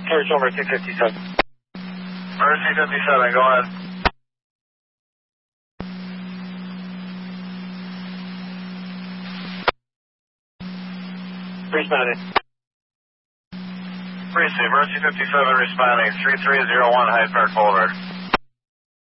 Search over 257. Mercy 57, go ahead. Responding. Mercy 57 responding, 3301 Hyde Park Boulevard.